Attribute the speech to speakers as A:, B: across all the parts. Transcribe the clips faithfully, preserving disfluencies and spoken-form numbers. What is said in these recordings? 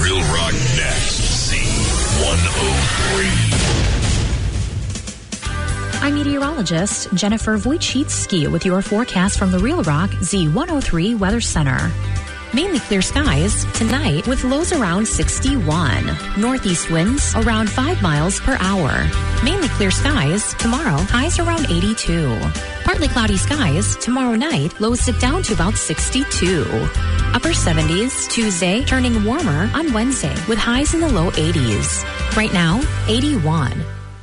A: Real Rock next. Z one oh three.
B: I'm meteorologist Jennifer Wojcicki with your forecast from the Real Rock Z one oh three Weather Center. Mainly clear skies tonight with lows around sixty-one. Northeast winds around five miles per hour. Mainly clear skies tomorrow, highs around eighty-two. Partly cloudy skies tomorrow night, lows dip down to about sixty-two. Upper seventies Tuesday, turning warmer on Wednesday with highs in the low eighties. Right now, eighty-one.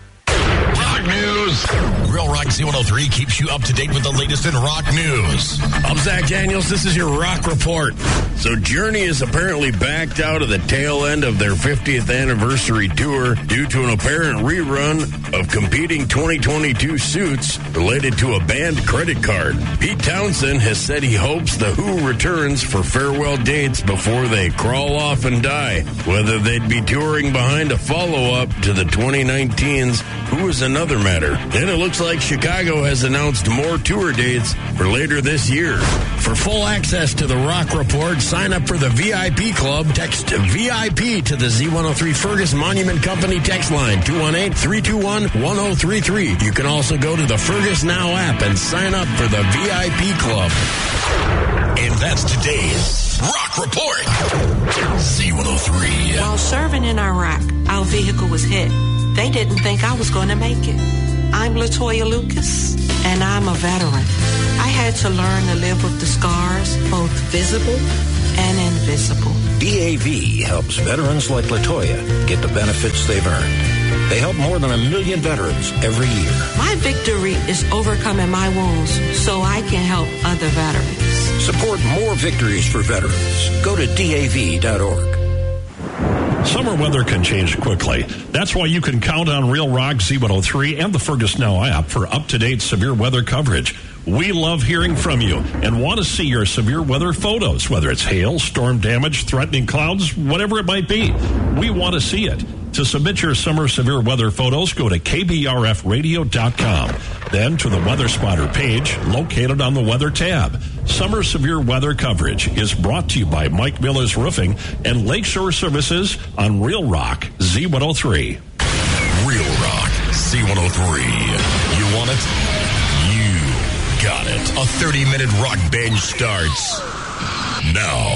A: Rock news. Real Rock Z one oh three keeps you up to date with the latest in rock news.
C: I'm Zach Daniels. This is your Rock Report. So Journey is apparently backed out of the tail end of their fiftieth anniversary tour due to an apparent rerun of competing twenty twenty-two suits related to a banned credit card. Pete Townsend has said he hopes The Who returns for farewell dates before they crawl off and die. Whether they'd be touring behind a follow-up to the twenty nineteen's Who is another matter. And it looks like Chicago has announced more tour dates for later this year. For full access to the Rock Report, sign up for the V I P Club. Text V I P to the Z one oh three Fergus Monument Company text line two one eight, three two one, one oh three three. You can also go to the Fergus Now app and sign up for the V I P Club.
A: And that's today's Rock Report. Z one oh three.
D: While serving in Iraq, our vehicle was hit. They didn't think I was going to make it. I'm Latoya Lucas, and I'm a veteran. I had to learn to live with the scars, both visible and invisible.
E: D A V helps veterans like Latoya get the benefits they've earned. They help more than a million veterans every year.
D: My victory is overcoming my wounds so I can help other veterans.
E: Support more victories for veterans. Go to D A V dot org.
F: Summer weather can change quickly. That's why you can count on Real Rock Z one oh three and the Fergus Now app for up-to-date severe weather coverage. We love hearing from you and want to see your severe weather photos, whether it's hail, storm damage, threatening clouds, whatever it might be. We want to see it. To submit your summer severe weather photos, go to K B R F radio dot com. Then to the Weather Spotter page located on the Weather tab. Summer severe weather coverage is brought to you by Mike Miller's Roofing and Lakeshore Services on Real Rock Z one oh three.
A: Real Rock Z one oh three. You want it? You got it. A thirty-minute rock binge starts now.